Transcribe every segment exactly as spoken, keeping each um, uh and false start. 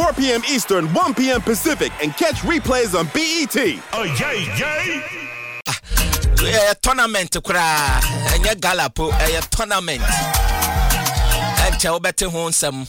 four p.m. Eastern, one p.m. Pacific, and catch replays on B E T. Oh, yay, yay! A tournament to cry, and your galapo, a tournament. And tell better home some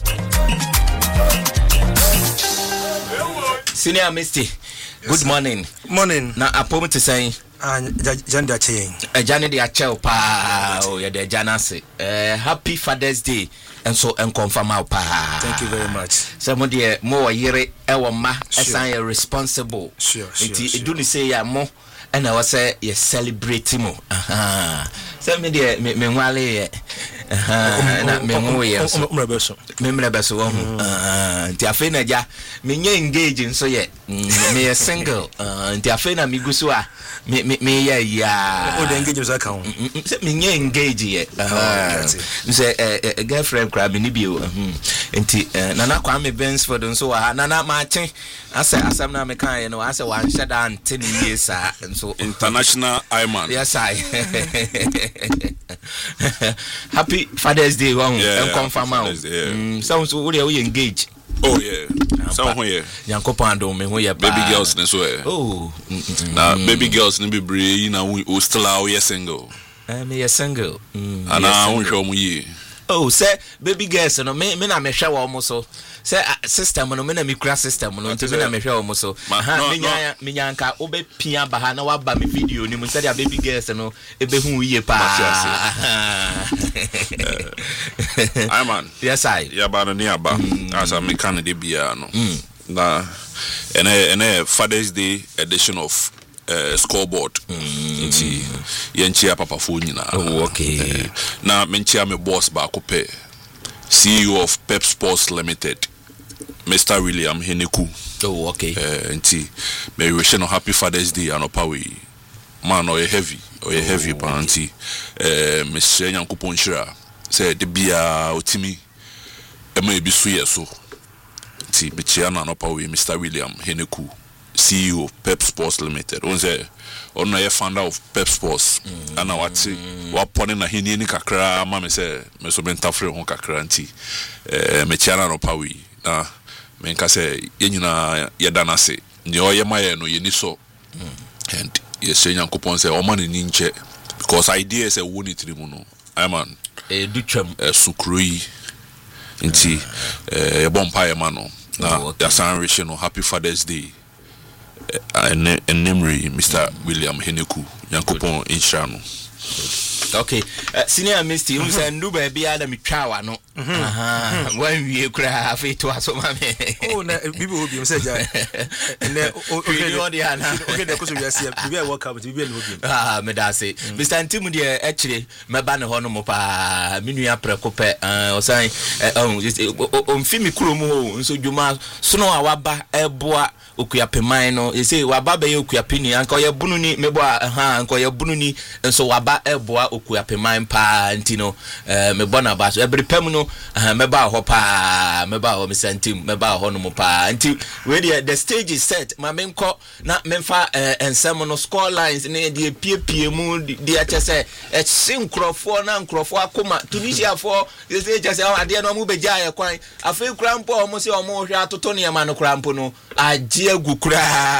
Senior Misty. Good morning. Morning. Now, I promise to say, and Janda Chain. A Johnny the Achel pa, oh, yeah, the Janasi. Happy Father's Day, and so and confirm our pa. Thank you very much. Somebody more year, our ma, as I am responsible. Sure, sure. It do say ya more. And I was say you celebrate mo. Aha. So me dey me me wale aha na me mo ye so. Me me beso wo. Ah, nti afi na ja me nye engage so ye. Me single. Ah, nti afi na me guso a me me me ya ya. O dey engage us account. Se me nye engage ye. Ah. Say eh girlfriend cry me ni bi o. Nti nana kwa me Bensford nso wa nana ma chen. Asa asam na me kan ye no asa wa nhye da ante ni ye sa. So International Iman. Yes, I. Happy Father's Day, one and confirm out. Sounds already we engage. Oh yeah. Some here. Yankopando me who ya baby girls ne so eh. Oh. Na baby girls ne be brave na we still out we single. I me a single. Ana won hwe omo yi. Oh, say baby girls no me me na me hwe wo mo so. Say system no me na me kura system no nti me na me hwe wo so. Ha me nya me nya nka obepia ba ha na wa ba me video ni mu say dia baby girls no e be hu yiye pa. I man. Yes I. Ya ba no ni aba as a me kan de bia no. Na ene ene Father's Day edition of Uh, scoreboard nti yenchia papa fo nyina. Oh, okay. Uh, na menchia me boss ba ko pe C E O of Pep Sports Limited, Mister William Heneku. Oh, okay. Uh, nti me wish no happy Father's Day anopa we man o heavy o heavy pa nti eh me hye Nyankopon hira say de bia otimi e ma ebi so yeso nti be chia na anopa we Mister William Heneku, C E O of Pep Sports Limited. On say on na founder of Pep Sports. Mm. Ana wati wa pone na hini ni kakra ma me say me so benta free ho kakra nti eh me chiana no pawi na me nka say ye nyina ye dana se ni o ye maye no ye ni so. Mm. And ye say Nyankopon say o man ni nche because idea is a woni trimu no I man e du twam e sukroi nti eh ye bompa ye ma no na ya san wish no happy Father's Day. And memory Mister William Heneku Yankopon Inshano. Okay, uh, Senior Misty, you say no baby Adam Chawa no. Aha. When we cry have it to us, oh, people will be said. And then okay, okay, the course we are see we are welcome to be able to. Ah, me da say. Mister Antimudi actually me ba ne hono mo pa minua prekope uh osan um um fimi kuromu ho nso dwuma so no awaba eboa okuapeman no e say waba be okuapeni anka ye bunu ni mebo aha anka ye bunu ni nso waba eboa okuapeman pa ntino eh mebo na ba so every pem no meba ho pa meba ho Misantim meba ho no mo pa nti we the stage is set ma menko na memfa ensem no score lines na de piepie mu de ache say e sinkrofo na nkrofo akoma Tunisia for they say just ade no mu beja ye kwan afei krampo mo se o mo hwe atoto ne ma no krampo no ajiegu kura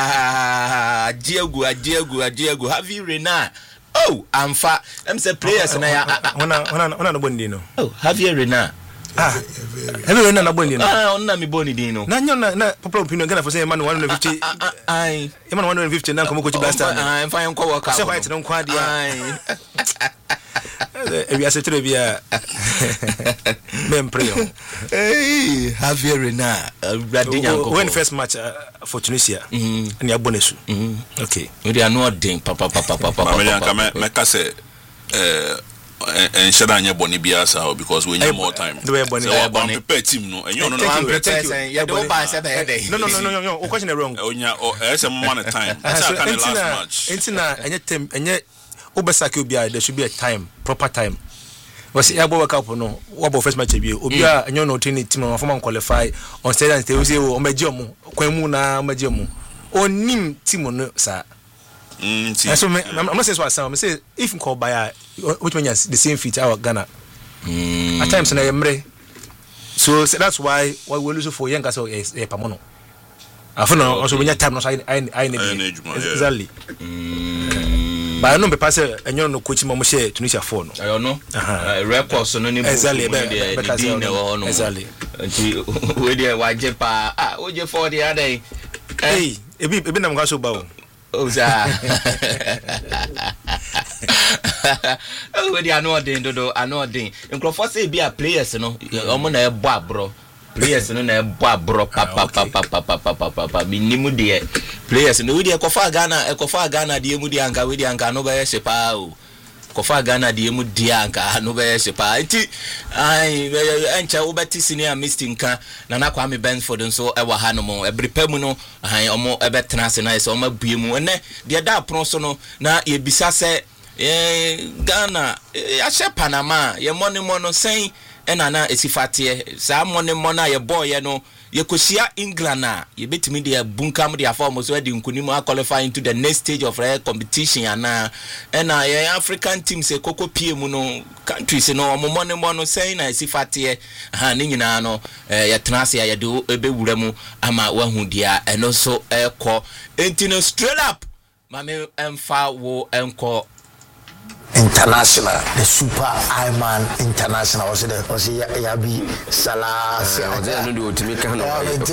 ajiegu ajiegu ajiegu have you rena. Oh, I'm fat. I'm say players na ya. Ona ona ona no bondi no. Oh, have you rena? Ah. Have you rena na bondi no? Ah, ona mi bondi di no. Na nyo na na popular opinion Ghana for say man one fifty. Ai. E man one fifty na komo coach blaster. Ah, I'm fine ko work out. Say white no kwa dia. Ai. E bi asetre bia. Mem pray. Hey, have you rena? When first match uh, for Tunisia. Mhm. And ya bonesu. Mhm. Okay. We dey no ding papa papa papa. Ma me yanka me me ka say eh en shada anya boni bia sa because we need more time. The way boni boni prepare team no and you no no prepare you don't buy say be no no no no no o question wrong. Onya o e say man time. Say can the last match. Entina enye tem enye obesake obi there should be a time, proper time. Was able work up no what first match bi obi a enye no team team no form qualify on say that they say o meje mu kwan mu na meje mu onim team no sa. Mm, so me, I'm not saying what I sound. I say if you call by which means the same feat our Ghana. Mm. At times na yemre so, so that's why why we lose for young guys so is a pamono after no also when you time no I I I exactly but I know be pass and you know coach mo share Tunisia four no I don't know records no ni exactly exactly until we dey waje pa ah we je for the other hey ebi ebi na mgaso ba o oza we dey anodin dodo anodin nkrofo say be a players no omo na e bo abro players no na e bo abro pa pa pa pa pa pa pa pa minimu de players no we dey kofa Ghana e kofa Ghana de emu de anka we de anka no ba ye sepa o kofa Ghana de emu de anka no ba ye sepa nti ai encha wo beti senior misting ka na na Kwame Benford nso e wa ha no mo e brepa mu no ai omo e betena se na so omo bue mu ene de da apron so no na ye bisa se eh Ghana ya she Panama ye money mono sen ena na esifate sa money mona ye boy ye no ye kosia England na ye betimi de bunkam de afọ mo so de nkunimu a qualify into the next stage of uh, competition ana ena ye African teams e koko pie mu no countries no mo money mono sen na esifate ha ne nyina no ye tenase ye de ebewura mu ama wahu dia eno so ekọ entino straight up mame emfa wo enko International, the Super Iron International. Was it? Was it Yabi Salah? I don't know to make kind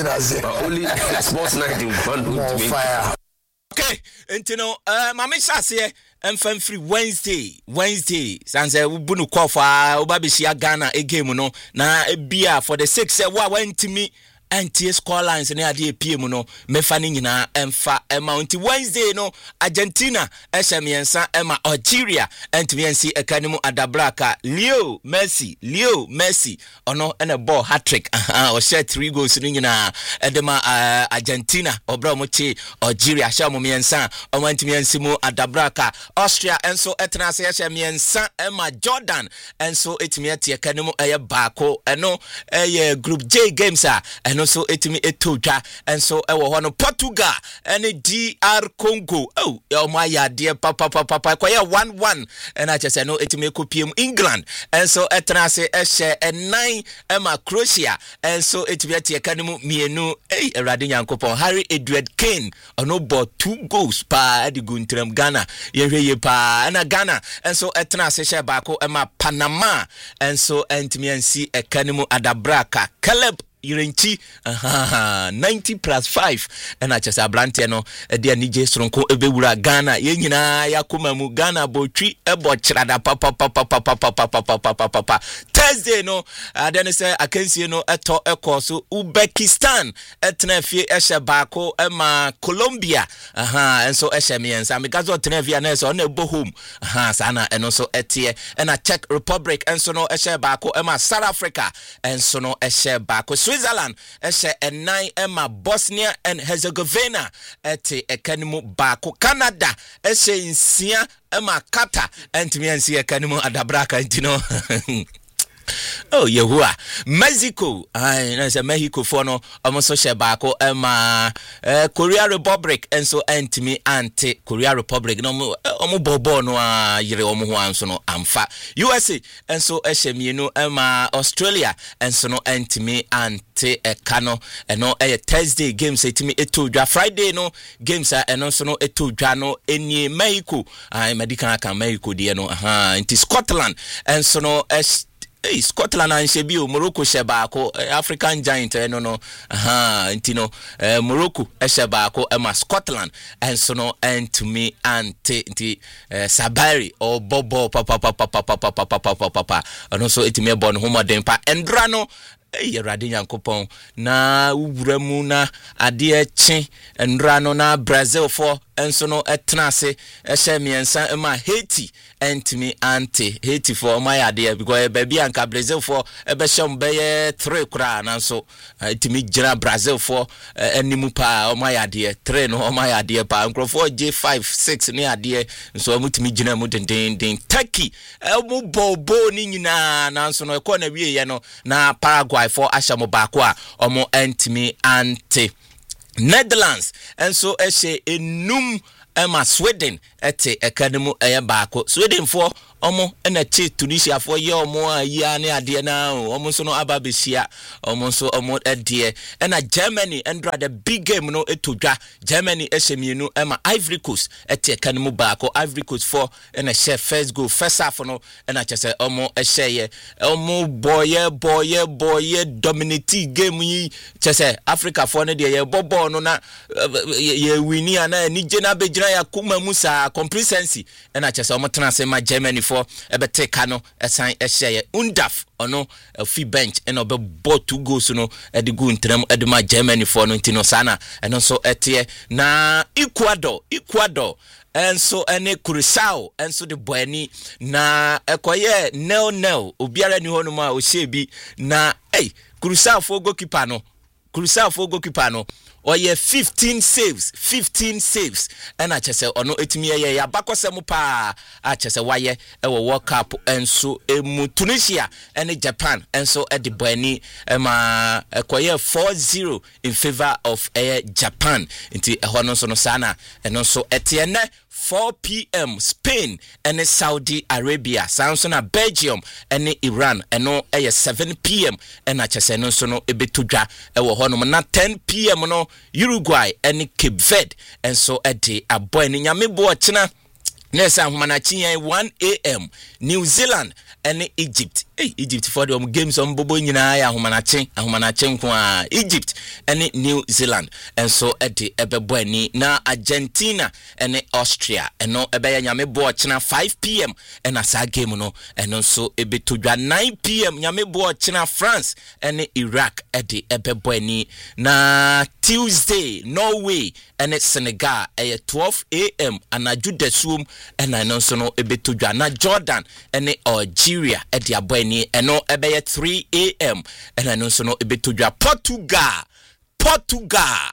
of only sports night in one fire. Okay, and you know, uh, Mama Shasi, and fam free Wednesday, Wednesday. Sanse ubunu kofa, ubabishia Ghana a game no na a beer for the six. What went to me? Anti score lines ne ade P M no mefani nyina emfa emount Wednesday no Argentina esemiensa ema Algeria entimiensi ekanimu adabraka Leo Messi Leo Messi ono ene ball hat-trick o share three goals ni nyina edema uh, Argentina obra mo chi Algeria sha mo miensa o entimiensi mu adabraka Austria enso etnase esemiensa ema Jordan enso etimieti ekanimu eye baako eno eye group J games a eno so etimi etodwa enso ewo ho no Portugal ene D R Congo oh e ma ya de papa papa papa kwa ya one one ena chese no etimi ekopiem England enso etrase ehye nine ema Croatia enso etimi atie kanimu mienu eh Erade Nyankopon Harry Edward Kane ono bo two goals pa adi guntram Ghana yehweye pa na Ghana enso etrase hye baako ema Panama enso entimi ansi ekanimu adabraka Caleb Irenchi aha ninety plus five ena chesa blante no e de ani je stronko ebewura Ghana ye nyina yakoma mu Ghana botwi ebo chirada papa papa papa papa papa papa Thursday no adene se akansie no eto ekoso Uzbekistan etna fie ehye baako ema Colombia aha enso ehye miensa megazo tena fie na so na ebo home aha sana eno so etie ena Czech Republic enso no ehye baako ema South Africa enso no ehye baako Switzerland eshe nine ema Bosnia and Herzegovina ete ekanimu baako Canada eshe nsia ema Qatar entimi ensi ekanimu adabraka ntino oh Yehua Mexico ai na se Mexico for no omoso she baako ema eh, Korea Republic enso entimi anti Korea Republic no omo bobo no a yire omo ho anso no amfa U S A enso ehye mienu ema Australia enso no entimi anti ekano eno eh Thursday games etimi etodwa Friday no games a eno so no etodwa no eni Mexico ai medical kan Mexico de no aha nti Scotland enso no Hey, Scotland and Shebio, Morocco Shebako, African giant, no no, aha, intino, uh, Morocco, Shebako, Emma Scotland, and so no, and to me, and ti Sabari or Bobo, papa, papa, papa, papa, papa, papa, and also it me born Homer Dempa, and Drano. Eh Erade Nyankopon na uwuramu na ade eche enrano na Brazil for enso no etnase ehye miensa ema Haiti entimi anti Haiti for my ade because baby anka Brazil for ebe shom beye three kra na so etimi gira Brazil for enimu pa o my ade three no o my ade pa nkrofo J five six ni ade so amutimi gina mu den den Turkey emu bobo ni nyina na so no ekọ na wie ye no na Paraguay for ashamo bakwa omo entimi anti Netherlands enso ehye enum ema Sweden ete ekanimu eye baako Sweden for omo na che Tunisia for ye omo ya ne ade na omo so no aba besia omo so omo ade e na Germany endra the big game no etodwa Germany ehemienu e ma Ivory Coast ete kan mu ba ko Ivory Coast for e na share first goal first half no e na chese omo e share omo boye boye boye dominate game yi chese Africa for ne de ye bobo no na ye wini ana ni jena bejira ya kuma musa complacency e na chese omo transfer ma Germany for ebete kano esan ehye undaf ono fi bench and obe bought two goals no e de go ntram e de ma Germany for no ntino sana eno so etie na Ecuador Ecuador enso ene Curaçao enso de boani na ekoye nil nil obiara ni hono ma o shebi na hey Curaçao for goalkeeper no Curaçao for goalkeeper no oye fifteen saves fifteen saves and achese ono etimi ye ya bakosem pa achese waye e wo World Cup enso emu Tunisia and Japan enso e de boani ema ekoye four zero in favor of uh, Japan inti e hono so no sana eno so etiene four p.m. Spain and Saudi Arabia. Sounds na Belgium and Iran. And no eh seven p.m. and achese no so no ebetudwa e wo hono na ten p.m. no Uruguay and Cape Verde. And so edi aboy ni nyame bo china nesa humanachi one a.m. New Zealand and Egypt. Hey, Egypt for the games on bobo nyina ya humanachi humanachi nko Egypt and New Zealand. And so edi ebebo ni na Argentina and Austria. And no ebe nyame bo china five p.m. and asa game no and also ebetodwa nine p.m. nyame bo china France and Iraq edi ebebo ni na Tuesday Norway and Senegal eh twelve a.m. and Ajudesum and I know so no ebetodwa na Jordan and Algeria edi aboy ni eno ebe three a.m. and I know so no ebetodwa Portugal Portugal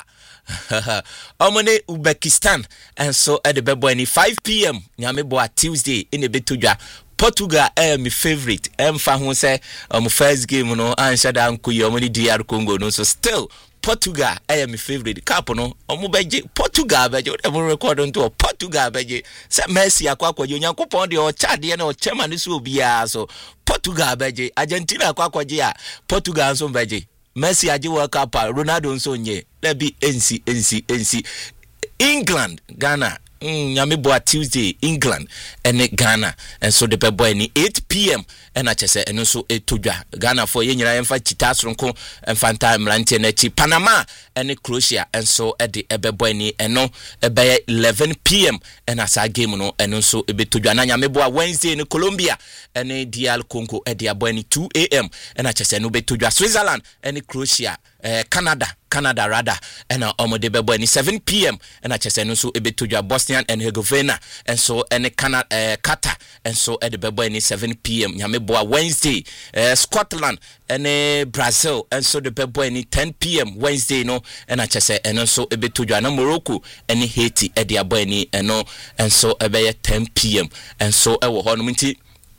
Omone Uzbekistan and so at the bebo ni five p.m. nyame bo Tuesday in ebetodwa Portugal eh my favorite em fa ho say um first game no ansha da nkoyi omoni D R Congo no so still Portugal eh my favorite cap no omo beje Portugal beje dem record on to Portugal beje say Messi akwa akwa Onyankopon de o chade na o chairman so obia so Portugal beje Argentina akwa akwa je a Portugal so beje Messi aje World Cup Ronaldo so nye let be N C N C N C England Ghana Mm, nyame boa Tuesday England and Ghana and so the boy ni eight p.m. and achese eno so etodwa Ghana for ye nyira emfa chita soronko emfa time lante na chi Panama and Croatia and so at the boy ni eno ebe eleven p.m. and asa game no eno so ebetodwa na nyame boa Wednesday in Colombia and D R Congo at the boy ni two a.m. and achese no betodwa Switzerland and Croatia uh, Canada Canada rather and uh, omo de bebo ni seven p.m. and achese no so ebetodwa Bosnia and Herzegovina and so and Canada uh, Qatar and so at the bebo ni seven p.m. nyame boa Wednesday uh, Scotland and uh, Brazil and so the bebo ni ten p.m. Wednesday no and achese and so ebetodwa na Morocco and Haiti at the boy ni and no and so ebe ten p.m. and so e wo ho no nti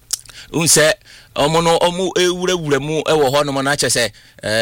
unse omo no omo ewura wura mu e wo ho no na achese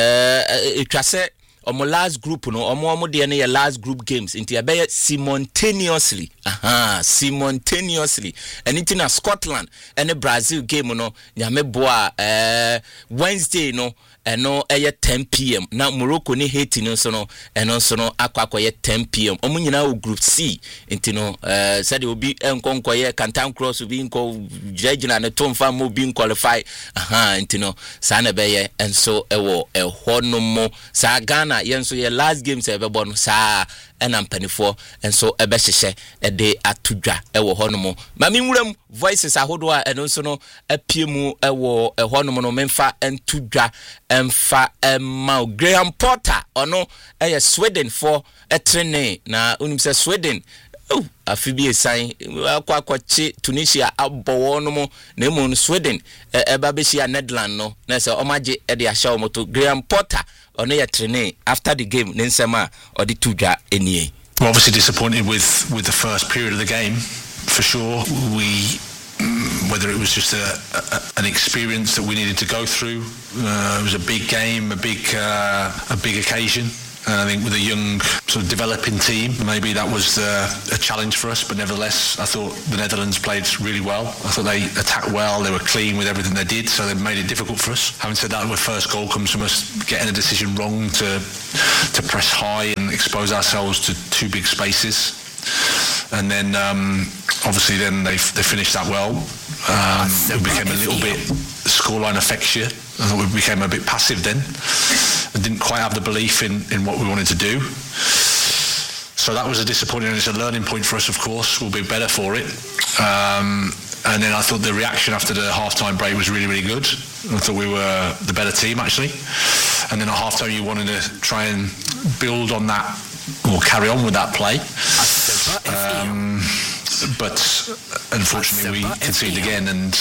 eh etwase omo last group no omo omo de na last group games into ebe simultaneously aha simultaneously anything na Scotland and Brazil game no nyame boa eh Wednesday no eno eye ten p.m. na Morocco ni Haiti no so no eno so no akwa ye ten p.m. omo nyina o group C into no eh said obi enkonko ye Cantan Cross obi nko judgina na tomfa mo bi qualify aha into no sa na be ye enso ewo ehwo no mo sa Ghana yenso ye last game se be no sa ena mpanifo enso ebe hyehye ede atudwa ewo honomo mami nwuram voices ahodo a eno so no apiemu ewo ehonomo no memfa entudwa emfa emma Graham Potter ono eye Sweden for etrene na unim se Sweden oh afibie san akwa akwachi Tunisia abowo no mo na emu Sweden eba behia Netherlands no na se omaje ede ahya omoto Graham Potter ono ye trene after the game nensema or the tudwa enie. We're obviously disappointed with with the first period of the game for sure. We whether it was just a, a, an experience that we needed to go through. Uh, it was a big game, a big uh, a big occasion. And I think with a young sort of developing team, maybe that was uh, a challenge for us. But nevertheless, I thought the Netherlands played really well. I thought they attacked well. They were clean with everything they did, so they made it difficult for us. Having said that, our first goal comes from us getting a decision wrong to to press high and expose ourselves to two big spaces. And then um, obviously then they they finished that well. Um, we became a little bit scoreline affectious. I thought we became a bit passive then. I didn't quite have the belief in, in what we wanted to do. So that was a disappointing, and it's a learning point for us, of course. We'll be better for it. Um, and then I thought the reaction after the half-time break was really, really good. I thought we were the better team, actually. And then at half-time you wanted to try and build on that, or carry on with that play. Um, but unfortunately we conceded again, and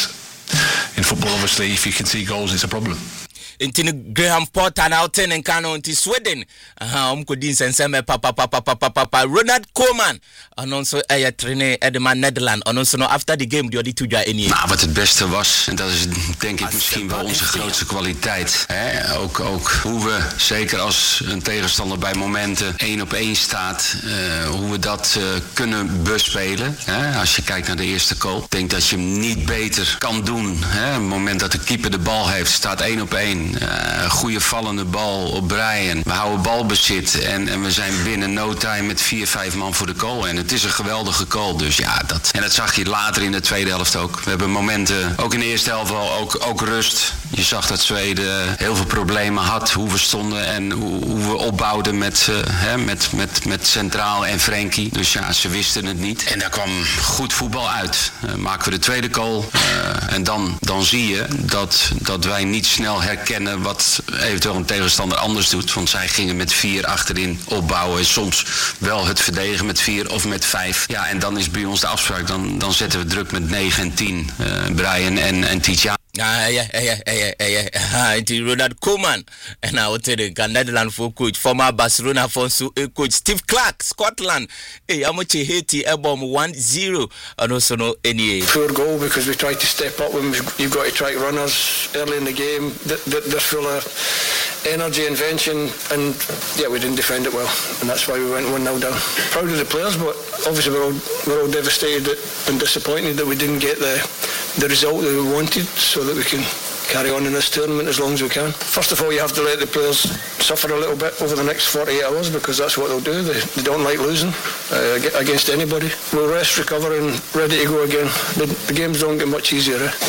in football, obviously, if you concede goals, it's a problem. Intini Graham Potter na Oten and Kano into Sweden. Aha, um could senseme papa papa papa papa Ronald Koeman. En also a trainer Edman Nederland. En also after the game die two jaar in. Nou, wat het beste was, en dat is denk ik misschien wel onze grootste kwaliteit. Hè? Ook, ook hoe we, zeker als een tegenstander bij momenten één op één staat, uh, hoe we dat uh, kunnen bespelen. Hè? Als je kijkt naar de eerste goal. Ik denk dat je hem niet beter kan doen. Hè? Op het moment dat de keeper de bal heeft, staat één op één. Uh, goede vallende bal op Brian. We houden balbezit en, en we zijn binnen no time met vier, vijf man voor de goal. En het is een geweldige goal. Dus ja, dat. En dat zag je later in de tweede helft ook. We hebben momenten, ook in de eerste helft wel, ook, ook rust. Je zag dat Zweden heel veel problemen had. Hoe we stonden en hoe, hoe we opbouwden met, uh, hè, met, met, met Centraal en Frenkie. Dus ja, ze wisten het niet. En daar kwam goed voetbal uit. Uh, maken we de tweede goal. Uh, en dan, dan zie je dat, dat wij niet snel herkennen wat eventueel een tegenstander anders doet. Want zij gingen met vier achterin opbouwen. Soms wel het verdedigen met vier of met vijf. Ja, en dan is bij ons de afspraak. Dan, dan zetten we druk met negen en tien. Uh, Brian en, en Tidjane. Ah, ja, ja, ja, ja, ja, ja. Het is Ronald Koeman. En nou, het Nederland voor coach. Former Barcelona voor coach Steve Clark, Scotland. Hey, how much Haiti album one zero. And also no any. Poor goal because we tried to step up when you've got to try to run us early in the game. They're full of energy, invention, and yeah, we didn't defend it well. And that's why we went one nil down. Proud of the players, but obviously we're all, we're all devastated and disappointed that we didn't get the, the result that we wanted, so that we can carry on in this tournament as long as we can. First of all, you have to let the players suffer a little bit over the next forty-eight hours because that's what they'll do. They, they don't like losing uh, against anybody. We'll rest, recover and ready to go again. The, the games don't get much easier. Eh?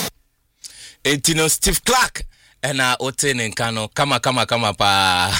Etino Steve Clark. Ena Oten and Kano kama kama kama pa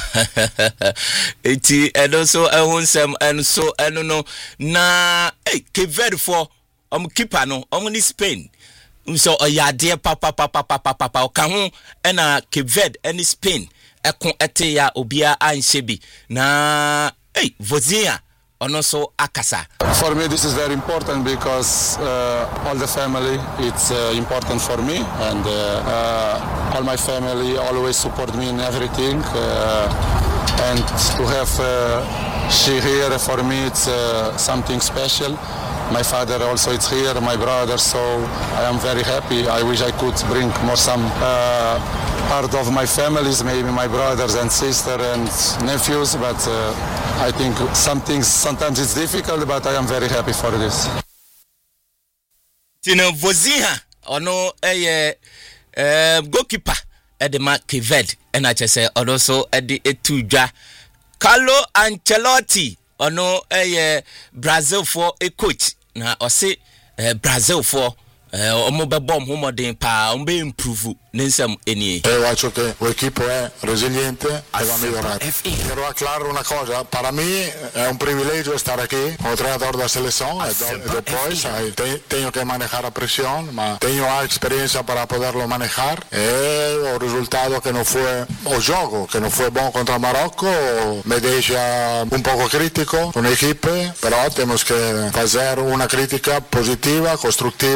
eti and so ehun and so eno no na eh Cape Verde for um keeper no um ni Spain. So oya de papa papa papa papa ka ho ena Cape Verde and Spain ekon ete ya obia anhye na eh Vozia ono so akasa. For me this is very important because uh, all the family it's uh, important for me, and uh, uh, all my family always support me in everything, uh, and to have uh, she here for me it's uh, something special. My father also is here, my brother, so I am very happy. I wish I could bring more some uh, part of my families, maybe my brothers and sister and nephews, but uh, I think some things, sometimes it's difficult, but I am very happy for this. Tino Vozia, ono eye uh, goalkeeper at the Mark Cape Verde, and I just say also at the Etuja. Carlo Ancelotti, ono eye Brazil for a coach. Na ose uh, Brazil for omo be bom homo den pa ombe improve nensam eni. Eu acho que o equipo é resiliente e va a mejorar. Quiero aclarar una cosa, para mí es un privilegio estar aquí como treinador de la selección y después te, tengo que manejar la presión, ma tengo la experiencia para poderlo manejar e el resultado que no fue o juego que no fue bueno contra Marocco me deja un poco crítico con el equipo, pero tenemos que hacer una crítica positiva, constructiva, porque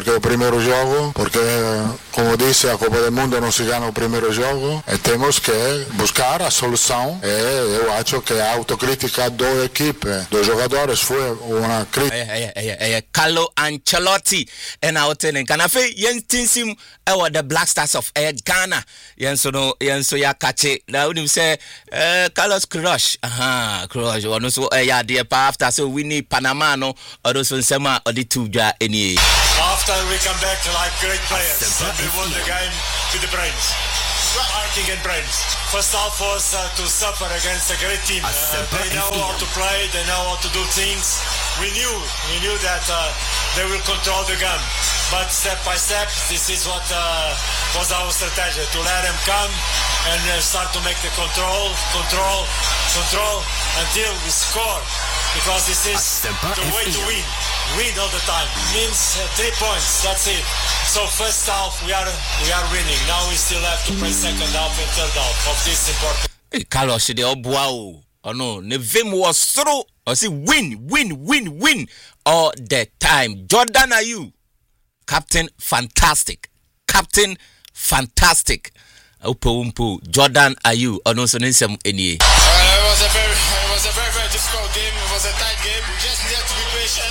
porque el primer juego, porque como dice, a Copa del Mundo no se gana el primer juego, y tenemos que buscar a solución. E yo acho que a autocrítica dos equipos, dos jugadores fue una crítica. Eh, eh, eh, Carlo Ancelotti and out in Ghana. Yen tinsim ewa the Black Stars of eh, Ghana. Yen so no yen so ya kache. Now when you say eh, Carlos Crush, aha, Crush. One so eh ya dear pa after so we need Panama no or those one sema or the two ja any. After we come back like great players, and we won the game to the brains. Fighting and brains. First half was uh, to suffer against a great team. Uh, they know how to play, they know how to do things. We knew, we knew that uh, they will control the game. But step by step, this is what uh, was our strategy, to let them come and uh, start to make the control, control, control until we score. Because this is the way to win. Win all the time. Means uh, three points, that's it. So first half we are we are winning. Now we still have to play second half and third half of this important. Hey, Carlos, the Obuao. Oh no, Nevim was through. I see win, win, win, win all the time. Jordan Ayew, Captain Fantastic, Captain Fantastic. Upo umpo Jordan Ayew. Oh no, so nisem any. It was a very, it was a very, very difficult game. It was a tight game. We just needed to be patient.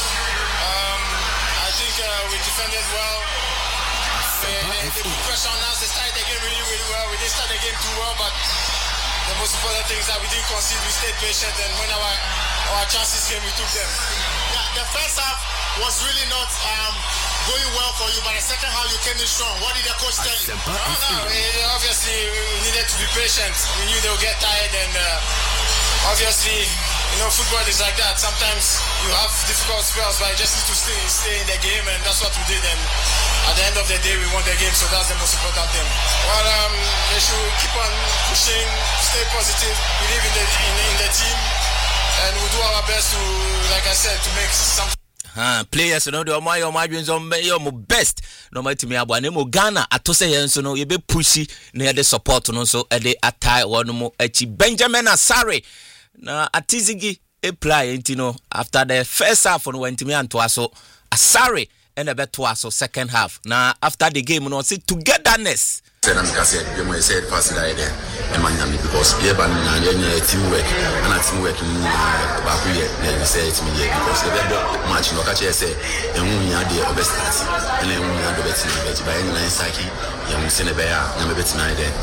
Um, I think uh, we defended well. They, they, they put pressure on us. They started the game really, really well. We didn't start the game too well, but the most important thing is that we didn't concede. We stayed patient, and when our our chances came, we took them. Yeah, the first half was really not um, going well for you, but the second half you came in strong. What did the coach tell you? Oh, no, eh, obviously we needed to be patient. We knew they would get tired, and uh, obviously, you know, football is like that. Sometimes you have difficult spells, but you just need to stay, stay in the game, and that's what we did. And at the end of the day, we won the game, so that's the most important thing. Well, um, they should keep on pushing, stay positive, believe in the in, in the team, and we'll do our best to, like I said, to make some. Uh, players, you know, the my my dreams on my best. No matter me, I name Ghana. I to say yes, no, you be pushy near the support, no, so at the attire one more. Benjamin Asare. Na atizigi apply you know after the first half on went to me and so Asare and a bit so second half. Now after the game, you know, see togetherness. Said I'm said you might say pass it there and because yeah but teamwork and teamwork in back here then say it me here because the match no catch say and we are the best and then we are the best but by any line saki you will see be na me bet na there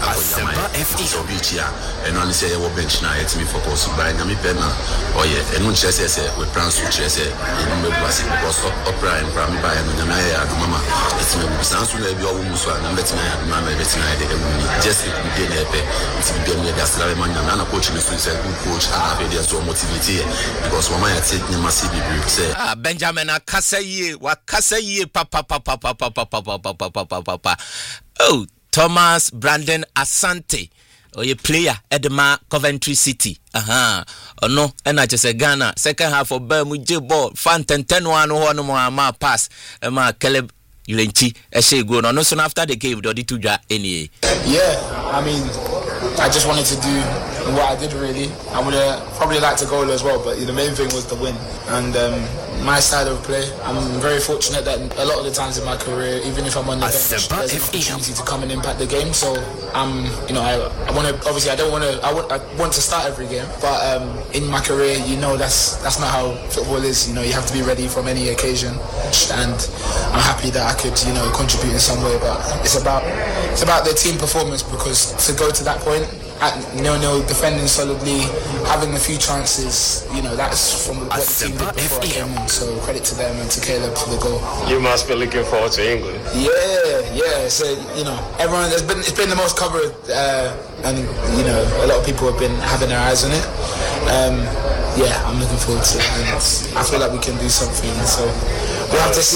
so beach here and only say we bench na it me focus by na me be na oh yeah and we say say we plan to say you me basic because opera and prime by na na ya mama it's me sans na be o mu so na bet na ya mama just to be there to be there that's the man and coach is a good coach and have there so motivated because when I take the massive say ah Benjamin Akasaye wa Kasaye papa papa papa papa papa papa oh Thomas Brandon Asante or a player Edema Coventry City aha oh no and I just say Ghana second half of Bermuda ball Fanten ten one no more pass ma Caleb Yulenchi Eshe go no so after the game do two ja any. Yeah, I mean I just wanted to do what I did really. I would have probably liked to goal as well, but the main thing was the win. And um, my style of play, I'm very fortunate that a lot of the times in my career, even if I'm on the bench, there's an opportunity to come and impact the game. So I'm, um, you know, I, I want to. Obviously, I don't want to. I want, I want to start every game, but um, in my career, you know, that's that's not how football is. You know, you have to be ready from any occasion, and I'm happy that I could, you know, contribute in some way. But it's about it's about the team performance because to go to that point. At nil-nil, defending solidly, having a few chances, you know, that's from what the team did before I came in. So credit to them and to Caleb for the goal. You must be looking forward to England. Yeah, yeah. So you know, everyone has been it's been the most covered, uh, and you know, a lot of people have been having their eyes on it. Um, yeah, I'm looking forward to it, and I feel like we can do something. So we have to see.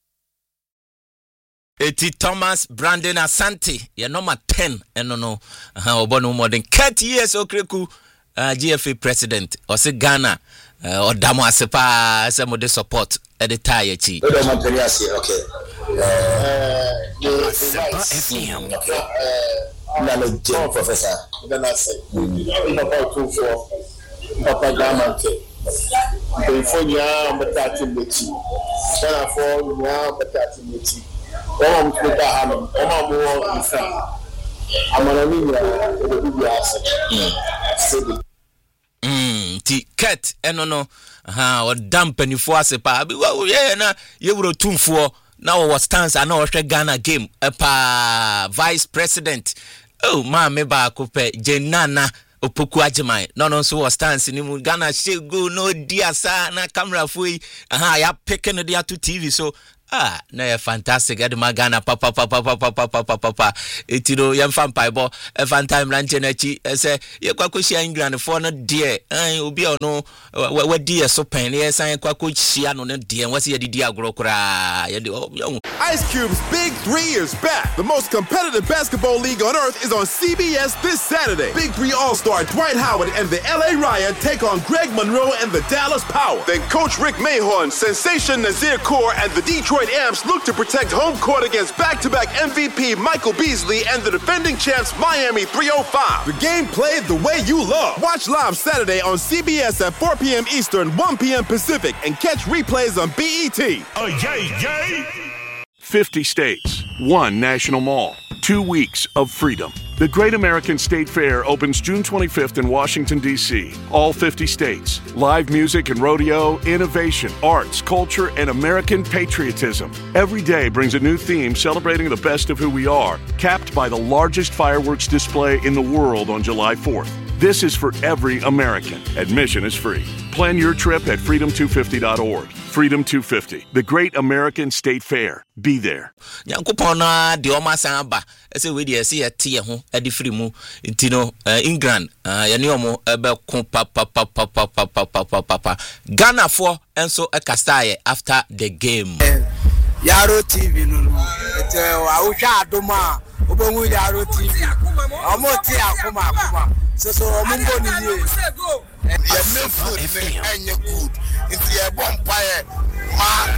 Eti Thomas Brandon Asante, your number ten, and no no, uh, no more than thirty years okreku, uh, G F A president, or say Ghana, uh, or Damo Asepa, some of the support at the tire chi. Okay. Uh, Professor. Then I say, Papa two for Papa Gamante. before you are better to meet you. Therefore, you are better to meet you. One of them, one of more in front. I'm gonna need you. Hmm. Ti cat. Eno no. Ha. O dampeni fo asepa. Bi wa ye na ye wuro tumfo. Now what stands I know Ghana game. Epa vice president. Oh ma me ba ko pe Jenana. Opoku Ajimai no no so was stance ni mu Ghana she go no dia sa na camera foi aha ya picking the to T V so ah na fantastic at my Ghana papa papa papa papa papa etiro yam fan paibo e fan time ranch na chi say ye kwakohia England for no dear an obi ono we dear so pen ye san kwakohia no no dear what's ye di agro kra ye Ice Cube's Big Three is back. The most competitive basketball league on earth is on C B S this Saturday. Big Three All-Star Dwight Howard and the L A Riot take on Greg Monroe and the Dallas Power. Then Coach Rick Mahorn, Sensation Nazir Kaur, and the Detroit Amps look to protect home court against back-to-back M V P Michael Beasley and the defending champs Miami three oh five. The game played the way you love. Watch live Saturday on C B S at four p.m. Eastern, one p.m. Pacific, and catch replays on B E T. Oh, yay, yay! fifty states, one national mall, two weeks of freedom. The Great American State Fair opens June twenty-fifth in Washington, D C All fifty states. Live music and rodeo, innovation, arts, culture, and American patriotism. Every day brings a new theme celebrating the best of who we are, capped by the largest fireworks display in the world on July fourth. This is for every American. Admission is free. Plan your trip at freedom two fifty dot org. Freedom two fifty, the Great American State Fair. Be there. Yankupona di oma samba. Ese we di ese tie ho edi free mu intino England yani omo ebe kon pa pa pa pa pa pa pa pa pa pa Ghana for enso ekastaye after the game. Yaro T V no no. Ete awuhwa adoma obonwu Yaro T V. Omo ti akuma akuma. So so omo ngo ni ye. Your food is good. It's your bonfire.